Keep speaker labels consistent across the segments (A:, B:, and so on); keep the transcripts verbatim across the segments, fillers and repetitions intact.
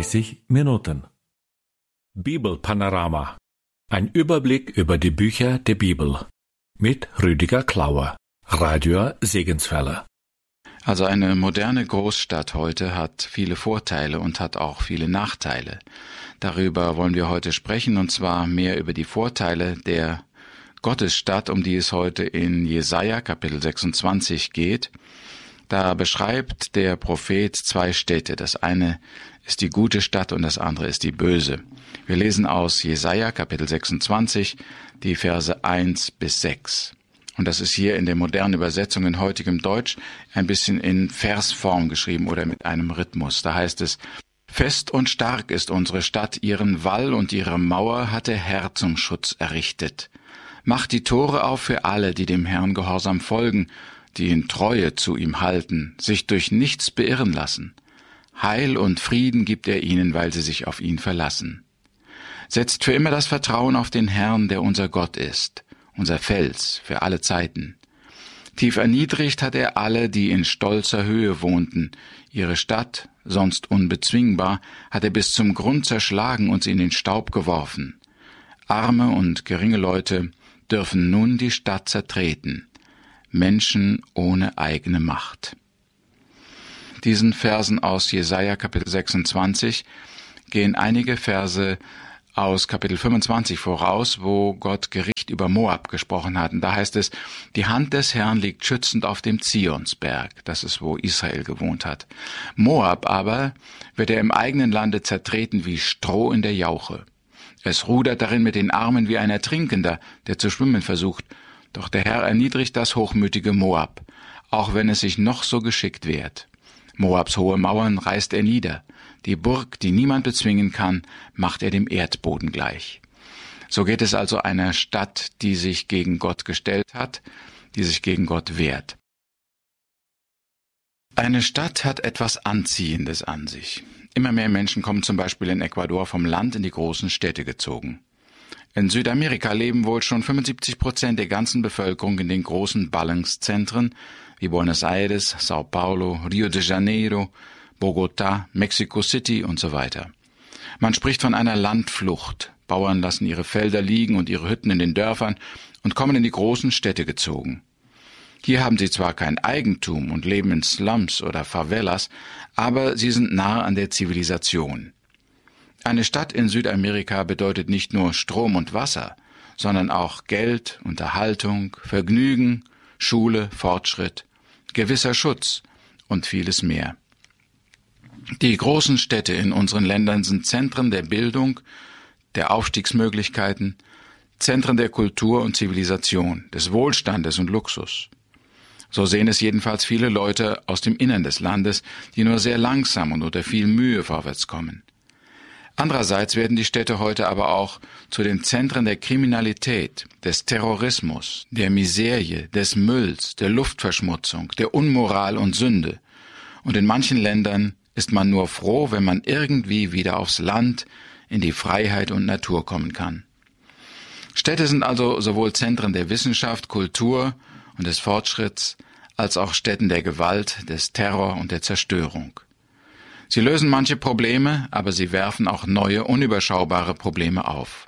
A: dreißig Minuten. Bibelpanorama. Ein Überblick über die Bücher der Bibel. Mit Rüdiger Klauer, Radio Segenswelle.
B: Also eine moderne Großstadt heute hat viele Vorteile und hat auch viele Nachteile. Darüber wollen wir heute sprechen, und zwar mehr über die Vorteile der Gottesstadt, um die es heute in Jesaja Kapitel sechsundzwanzig geht. Da beschreibt der Prophet zwei Städte. Das eine ist die gute Stadt und das andere ist die böse. Wir lesen aus Jesaja Kapitel sechsundzwanzig die Verse eins bis sechs. Und das ist hier in der modernen Übersetzung in heutigem Deutsch ein bisschen in Versform geschrieben oder mit einem Rhythmus. Da heißt es: Fest und stark ist unsere Stadt, ihren Wall und ihre Mauer hat der Herr zum Schutz errichtet. Macht die Tore auf für alle, die dem Herrn gehorsam folgen, die in Treue zu ihm halten, sich durch nichts beirren lassen. Heil und Frieden gibt er ihnen, weil sie sich auf ihn verlassen. Setzt für immer das Vertrauen auf den Herrn, der unser Gott ist, unser Fels für alle Zeiten. Tief erniedrigt hat er alle, die in stolzer Höhe wohnten. Ihre Stadt, sonst unbezwingbar, hat er bis zum Grund zerschlagen und sie in den Staub geworfen. Arme und geringe Leute dürfen nun die Stadt zertreten. Menschen ohne eigene Macht. Diesen Versen aus Jesaja Kapitel sechsundzwanzig gehen einige Verse aus Kapitel fünfundzwanzig voraus, wo Gott Gericht über Moab gesprochen hat. Und da heißt es: Die Hand des Herrn liegt schützend auf dem Zionsberg. Das ist, wo Israel gewohnt hat. Moab aber wird er im eigenen Lande zertreten wie Stroh in der Jauche. Es rudert darin mit den Armen wie ein Ertrinkender, der zu schwimmen versucht. Doch der Herr erniedrigt das hochmütige Moab, auch wenn es sich noch so geschickt wehrt. Moabs hohe Mauern reißt er nieder. Die Burg, die niemand bezwingen kann, macht er dem Erdboden gleich. So geht es also einer Stadt, die sich gegen Gott gestellt hat, die sich gegen Gott wehrt. Eine Stadt hat etwas Anziehendes an sich. Immer mehr Menschen kommen zum Beispiel in Ecuador vom Land in die großen Städte gezogen. In Südamerika leben wohl schon fünfundsiebzig Prozent der ganzen Bevölkerung in den großen Ballungszentren wie Buenos Aires, Sao Paulo, Rio de Janeiro, Bogotá, Mexico City und so weiter. Man spricht von einer Landflucht. Bauern lassen ihre Felder liegen und ihre Hütten in den Dörfern und kommen in die großen Städte gezogen. Hier haben sie zwar kein Eigentum und leben in Slums oder Favelas, aber sie sind nahe an der Zivilisation. Eine Stadt in Südamerika bedeutet nicht nur Strom und Wasser, sondern auch Geld, Unterhaltung, Vergnügen, Schule, Fortschritt, gewisser Schutz und vieles mehr. Die großen Städte in unseren Ländern sind Zentren der Bildung, der Aufstiegsmöglichkeiten, Zentren der Kultur und Zivilisation, des Wohlstandes und Luxus. So sehen es jedenfalls viele Leute aus dem Innern des Landes, die nur sehr langsam und unter viel Mühe vorwärts kommen. Andererseits werden die Städte heute aber auch zu den Zentren der Kriminalität, des Terrorismus, der Miserie, des Mülls, der Luftverschmutzung, der Unmoral und Sünde. Und in manchen Ländern ist man nur froh, wenn man irgendwie wieder aufs Land, in die Freiheit und Natur kommen kann. Städte sind also sowohl Zentren der Wissenschaft, Kultur und des Fortschritts, als auch Stätten der Gewalt, des Terror und der Zerstörung. Sie lösen manche Probleme, aber sie werfen auch neue, unüberschaubare Probleme auf.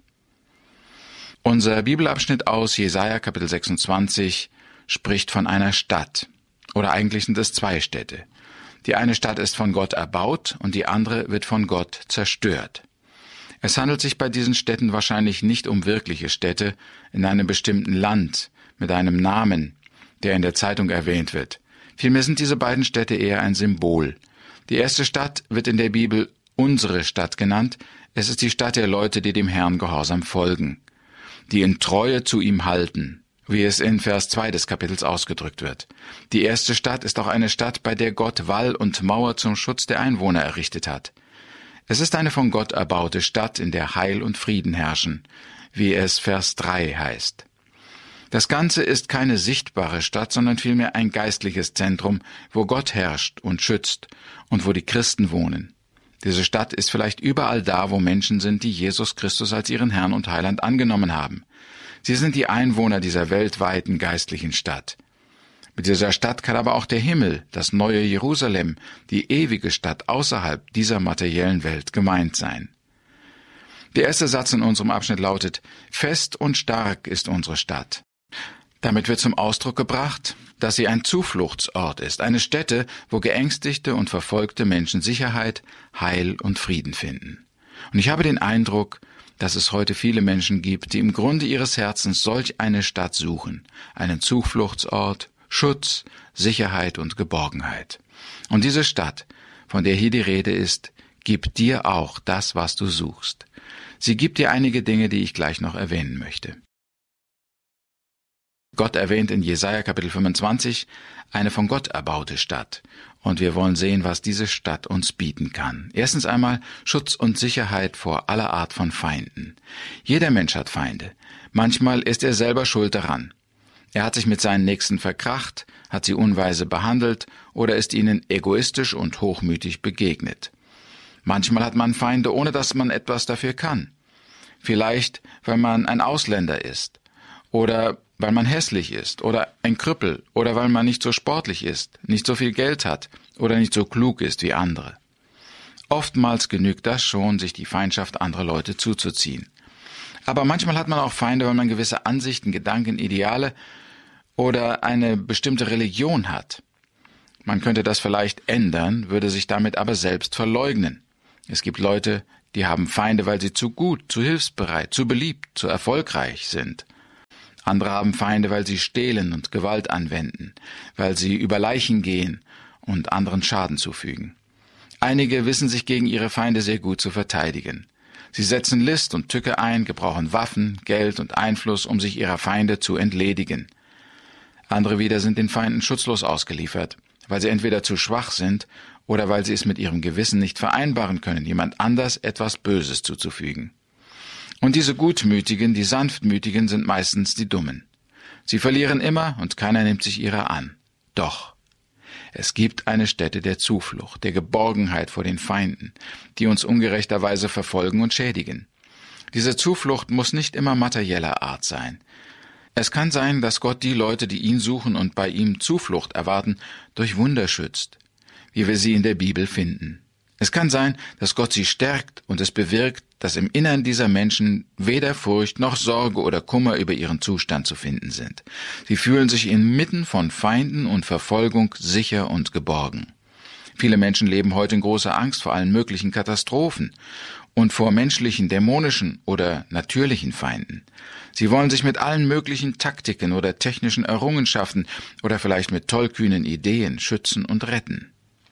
B: Unser Bibelabschnitt aus Jesaja Kapitel sechsundzwanzig spricht von einer Stadt. Oder eigentlich sind es zwei Städte. Die eine Stadt ist von Gott erbaut und die andere wird von Gott zerstört. Es handelt sich bei diesen Städten wahrscheinlich nicht um wirkliche Städte in einem bestimmten Land mit einem Namen, der in der Zeitung erwähnt wird. Vielmehr sind diese beiden Städte eher ein Symbol. Die erste Stadt wird in der Bibel unsere Stadt genannt. Es ist die Stadt der Leute, die dem Herrn gehorsam folgen, die in Treue zu ihm halten, wie es in Vers zwei des Kapitels ausgedrückt wird. Die erste Stadt ist auch eine Stadt, bei der Gott Wall und Mauer zum Schutz der Einwohner errichtet hat. Es ist eine von Gott erbaute Stadt, in der Heil und Frieden herrschen, wie es Vers drei heißt. Das Ganze ist keine sichtbare Stadt, sondern vielmehr ein geistliches Zentrum, wo Gott herrscht und schützt und wo die Christen wohnen. Diese Stadt ist vielleicht überall da, wo Menschen sind, die Jesus Christus als ihren Herrn und Heiland angenommen haben. Sie sind die Einwohner dieser weltweiten geistlichen Stadt. Mit dieser Stadt kann aber auch der Himmel, das neue Jerusalem, die ewige Stadt außerhalb dieser materiellen Welt gemeint sein. Der erste Satz in unserem Abschnitt lautet: Fest und stark ist unsere Stadt. Damit wird zum Ausdruck gebracht, dass sie ein Zufluchtsort ist, eine Stätte, wo geängstigte und verfolgte Menschen Sicherheit, Heil und Frieden finden. Und ich habe den Eindruck, dass es heute viele Menschen gibt, die im Grunde ihres Herzens solch eine Stadt suchen, einen Zufluchtsort, Schutz, Sicherheit und Geborgenheit. Und diese Stadt, von der hier die Rede ist, gibt dir auch das, was du suchst. Sie gibt dir einige Dinge, die ich gleich noch erwähnen möchte. Gott erwähnt in Jesaja Kapitel fünfundzwanzig eine von Gott erbaute Stadt. Und wir wollen sehen, was diese Stadt uns bieten kann. Erstens einmal Schutz und Sicherheit vor aller Art von Feinden. Jeder Mensch hat Feinde. Manchmal ist er selber schuld daran. Er hat sich mit seinen Nächsten verkracht, hat sie unweise behandelt oder ist ihnen egoistisch und hochmütig begegnet. Manchmal hat man Feinde, ohne dass man etwas dafür kann. Vielleicht, weil man ein Ausländer ist oder weil man hässlich ist oder ein Krüppel oder weil man nicht so sportlich ist, nicht so viel Geld hat oder nicht so klug ist wie andere. Oftmals genügt das schon, sich die Feindschaft anderer Leute zuzuziehen. Aber manchmal hat man auch Feinde, weil man gewisse Ansichten, Gedanken, Ideale oder eine bestimmte Religion hat. Man könnte das vielleicht ändern, würde sich damit aber selbst verleugnen. Es gibt Leute, die haben Feinde, weil sie zu gut, zu hilfsbereit, zu beliebt, zu erfolgreich sind. Andere haben Feinde, weil sie stehlen und Gewalt anwenden, weil sie über Leichen gehen und anderen Schaden zufügen. Einige wissen sich gegen ihre Feinde sehr gut zu verteidigen. Sie setzen List und Tücke ein, gebrauchen Waffen, Geld und Einfluss, um sich ihrer Feinde zu entledigen. Andere wieder sind den Feinden schutzlos ausgeliefert, weil sie entweder zu schwach sind oder weil sie es mit ihrem Gewissen nicht vereinbaren können, jemand anders etwas Böses zuzufügen. Und diese Gutmütigen, die Sanftmütigen sind meistens die Dummen. Sie verlieren immer und keiner nimmt sich ihrer an. Doch, es gibt eine Stätte der Zuflucht, der Geborgenheit vor den Feinden, die uns ungerechterweise verfolgen und schädigen. Diese Zuflucht muss nicht immer materieller Art sein. Es kann sein, dass Gott die Leute, die ihn suchen und bei ihm Zuflucht erwarten, durch Wunder schützt, wie wir sie in der Bibel finden. Es kann sein, dass Gott sie stärkt und es bewirkt, dass im Innern dieser Menschen weder Furcht noch Sorge oder Kummer über ihren Zustand zu finden sind. Sie fühlen sich inmitten von Feinden und Verfolgung sicher und geborgen. Viele Menschen leben heute in großer Angst vor allen möglichen Katastrophen und vor menschlichen, dämonischen oder natürlichen Feinden. Sie wollen sich mit allen möglichen Taktiken oder technischen Errungenschaften oder vielleicht mit tollkühnen Ideen schützen und retten.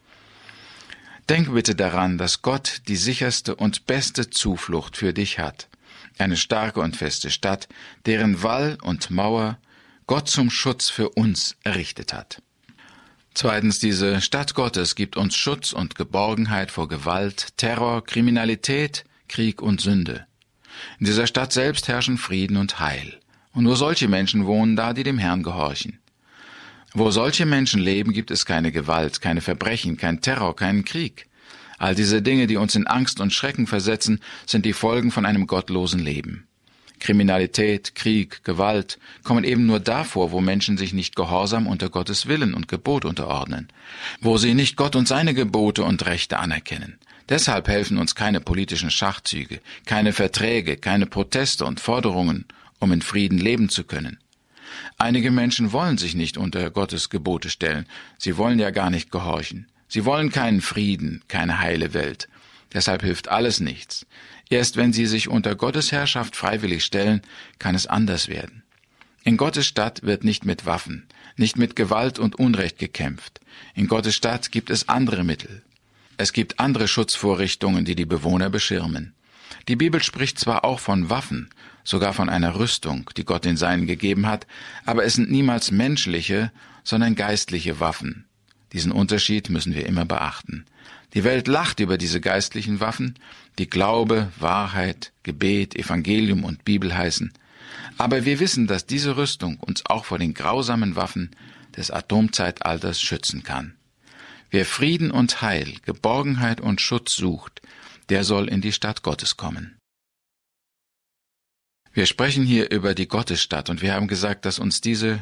B: Denk bitte daran, dass Gott die sicherste und beste Zuflucht für dich hat. Eine starke und feste Stadt, deren Wall und Mauer Gott zum Schutz für uns errichtet hat. Zweitens, diese Stadt Gottes gibt uns Schutz und Geborgenheit vor Gewalt, Terror, Kriminalität, Krieg und Sünde. In dieser Stadt selbst herrschen Frieden und Heil. Und nur solche Menschen wohnen da, die dem Herrn gehorchen. Wo solche Menschen leben, gibt es keine Gewalt, keine Verbrechen, kein Terror, keinen Krieg. All diese Dinge, die uns in Angst und Schrecken versetzen, sind die Folgen von einem gottlosen Leben. Kriminalität, Krieg, Gewalt kommen eben nur davor, wo Menschen sich nicht gehorsam unter Gottes Willen und Gebot unterordnen, wo sie nicht Gott und seine Gebote und Rechte anerkennen. Deshalb helfen uns keine politischen Schachzüge, keine Verträge, keine Proteste und Forderungen, um in Frieden leben zu können. Einige Menschen wollen sich nicht unter Gottes Gebote stellen. Sie wollen ja gar nicht gehorchen. Sie wollen keinen Frieden, keine heile Welt. Deshalb hilft alles nichts. Erst wenn sie sich unter Gottes Herrschaft freiwillig stellen, kann es anders werden. In Gottes Stadt wird nicht mit Waffen, nicht mit Gewalt und Unrecht gekämpft. In Gottes Stadt gibt es andere Mittel. Es gibt andere Schutzvorrichtungen, die die Bewohner beschirmen. Die Bibel spricht zwar auch von Waffen, sogar von einer Rüstung, die Gott den Seinen gegeben hat, aber es sind niemals menschliche, sondern geistliche Waffen. Diesen Unterschied müssen wir immer beachten. Die Welt lacht über diese geistlichen Waffen, die Glaube, Wahrheit, Gebet, Evangelium und Bibel heißen. Aber wir wissen, dass diese Rüstung uns auch vor den grausamen Waffen des Atomzeitalters schützen kann. Wer Frieden und Heil, Geborgenheit und Schutz sucht, der soll in die Stadt Gottes kommen. Wir sprechen hier über die Gottesstadt und wir haben gesagt, dass uns diese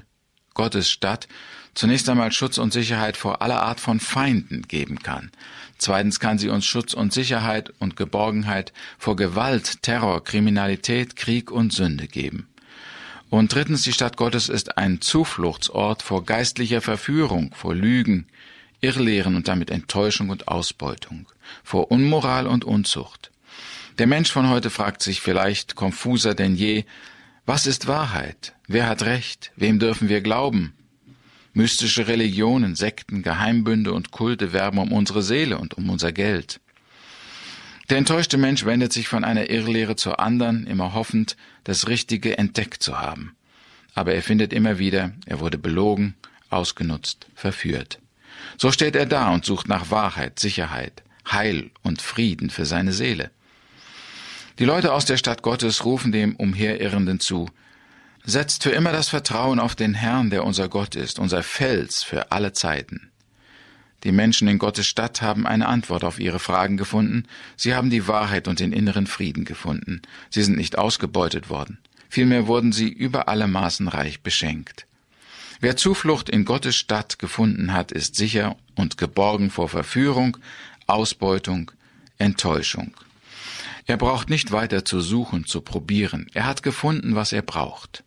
B: Gottes Stadt zunächst einmal Schutz und Sicherheit vor aller Art von Feinden geben kann. Zweitens kann sie uns Schutz und Sicherheit und Geborgenheit vor Gewalt, Terror, Kriminalität, Krieg und Sünde geben. Und drittens, die Stadt Gottes ist ein Zufluchtsort vor geistlicher Verführung, vor Lügen, Irrlehren und damit Enttäuschung und Ausbeutung, vor Unmoral und Unzucht. Der Mensch von heute fragt sich vielleicht konfuser denn je, was ist Wahrheit? Wer hat Recht? Wem dürfen wir glauben? Mystische Religionen, Sekten, Geheimbünde und Kulte werben um unsere Seele und um unser Geld. Der enttäuschte Mensch wendet sich von einer Irrlehre zur anderen, immer hoffend, das Richtige entdeckt zu haben. Aber er findet immer wieder, er wurde belogen, ausgenutzt, verführt. So steht er da und sucht nach Wahrheit, Sicherheit, Heil und Frieden für seine Seele. Die Leute aus der Stadt Gottes rufen dem Umherirrenden zu: Setzt für immer das Vertrauen auf den Herrn, der unser Gott ist, unser Fels für alle Zeiten. Die Menschen in Gottes Stadt haben eine Antwort auf ihre Fragen gefunden. Sie haben die Wahrheit und den inneren Frieden gefunden. Sie sind nicht ausgebeutet worden. Vielmehr wurden sie über alle Maßen reich beschenkt. Wer Zuflucht in Gottes Stadt gefunden hat, ist sicher und geborgen vor Verführung, Ausbeutung, Enttäuschung. Er braucht nicht weiter zu suchen, zu probieren. Er hat gefunden, was er braucht.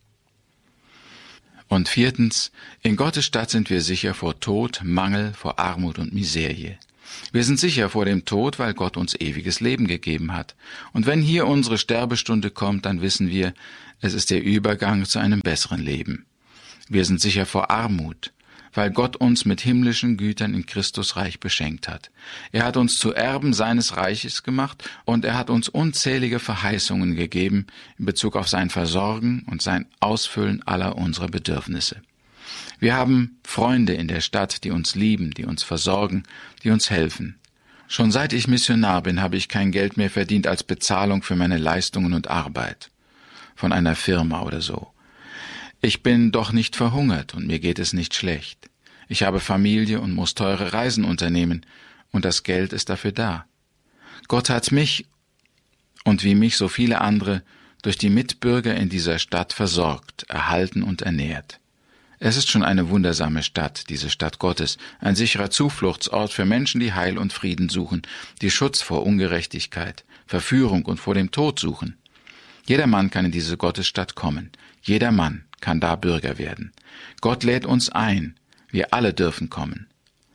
B: Und viertens, in Gottes Stadt sind wir sicher vor Tod, Mangel, vor Armut und Miserie. Wir sind sicher vor dem Tod, weil Gott uns ewiges Leben gegeben hat. Und wenn hier unsere Sterbestunde kommt, dann wissen wir, es ist der Übergang zu einem besseren Leben. Wir sind sicher vor Armut, weil Gott uns mit himmlischen Gütern in Christus reich beschenkt hat. Er hat uns zu Erben seines Reiches gemacht und er hat uns unzählige Verheißungen gegeben in Bezug auf sein Versorgen und sein Ausfüllen aller unserer Bedürfnisse. Wir haben Freunde in der Stadt, die uns lieben, die uns versorgen, die uns helfen. Schon seit ich Missionar bin, habe ich kein Geld mehr verdient als Bezahlung für meine Leistungen und Arbeit von einer Firma oder so. Ich bin doch nicht verhungert und mir geht es nicht schlecht. Ich habe Familie und muss teure Reisen unternehmen und das Geld ist dafür da. Gott hat mich und wie mich so viele andere durch die Mitbürger in dieser Stadt versorgt, erhalten und ernährt. Es ist schon eine wundersame Stadt, diese Stadt Gottes, ein sicherer Zufluchtsort für Menschen, die Heil und Frieden suchen, die Schutz vor Ungerechtigkeit, Verführung und vor dem Tod suchen. Jeder Mann kann in diese Gottesstadt kommen. Jeder Mann kann da Bürger werden. Gott lädt uns ein. Wir alle dürfen kommen.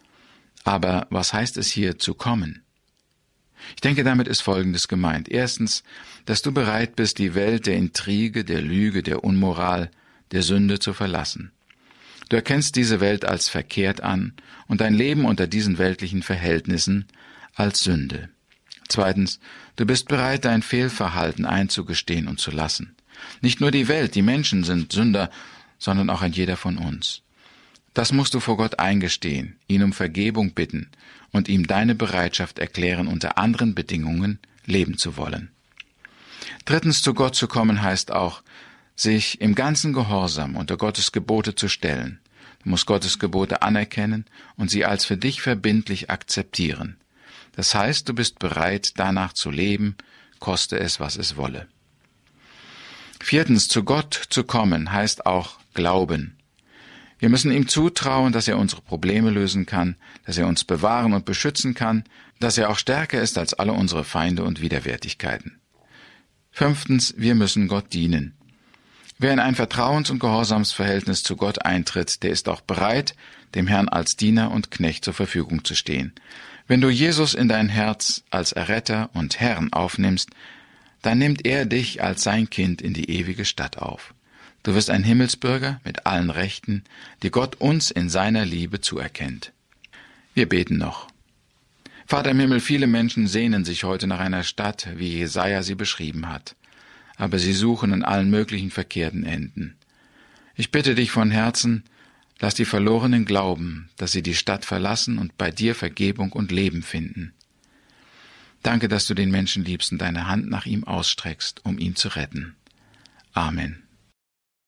B: Aber was heißt es hier zu kommen? Ich denke, damit ist Folgendes gemeint. Erstens, dass du bereit bist, die Welt der Intrige, der Lüge, der Unmoral, der Sünde zu verlassen. Du erkennst diese Welt als verkehrt an und dein Leben unter diesen weltlichen Verhältnissen als Sünde. Zweitens, du bist bereit, dein Fehlverhalten einzugestehen und zu lassen. Nicht nur die Welt, die Menschen sind Sünder, sondern auch ein jeder von uns. Das musst du vor Gott eingestehen, ihn um Vergebung bitten und ihm deine Bereitschaft erklären, unter anderen Bedingungen leben zu wollen. Drittens, zu Gott zu kommen heißt auch, sich im ganzen Gehorsam unter Gottes Gebote zu stellen. Du musst Gottes Gebote anerkennen und sie als für dich verbindlich akzeptieren. Das heißt, du bist bereit, danach zu leben, koste es, was es wolle. Viertens, zu Gott zu kommen heißt auch Glauben. Wir müssen ihm zutrauen, dass er unsere Probleme lösen kann, dass er uns bewahren und beschützen kann, dass er auch stärker ist als alle unsere Feinde und Widerwärtigkeiten. Fünftens, wir müssen Gott dienen. Wer in ein Vertrauens- und Gehorsamsverhältnis zu Gott eintritt, der ist auch bereit, dem Herrn als Diener und Knecht zur Verfügung zu stehen. Wenn du Jesus in dein Herz als Erretter und Herrn aufnimmst, dann nimmt er dich als sein Kind in die ewige Stadt auf. Du wirst ein Himmelsbürger mit allen Rechten, die Gott uns in seiner Liebe zuerkennt. Wir beten noch. Vater im Himmel, viele Menschen sehnen sich heute nach einer Stadt, wie Jesaja sie beschrieben hat. Aber sie suchen an allen möglichen verkehrten Enden. Ich bitte dich von Herzen, lass die Verlorenen glauben, dass sie die Stadt verlassen und bei dir Vergebung und Leben finden. Danke, dass du den Menschen liebst und deine Hand nach ihm ausstreckst, um ihn zu retten. Amen.